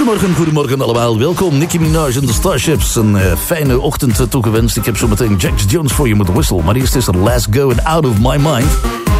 Goedemorgen allemaal. Welkom, Nicki Minaj en de Starships. Een fijne ochtend toegewenst. Ik heb zo meteen Jax Jones voor je met Whistle. Maar eerst is er Let's Go and Out of My Mind.